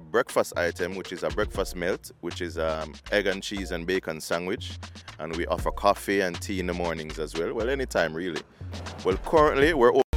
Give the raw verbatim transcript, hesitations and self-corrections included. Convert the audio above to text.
breakfast item, which is a breakfast melt, which is um, egg and cheese and bacon sandwich. And we offer coffee and tea in the mornings as well. Well, anytime really. Well, currently we're